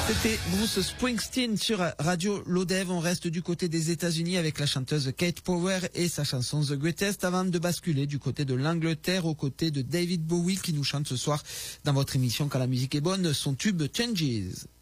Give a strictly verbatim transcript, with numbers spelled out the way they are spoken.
C'était Bruce Springsteen sur Radio Lodev. On reste du côté des États-Unis avec la chanteuse Kate Power et sa chanson The Greatest avant de basculer du côté de l'Angleterre aux côtés de David Bowie qui nous chante ce soir dans votre émission Quand la musique est bonne son tube Changes.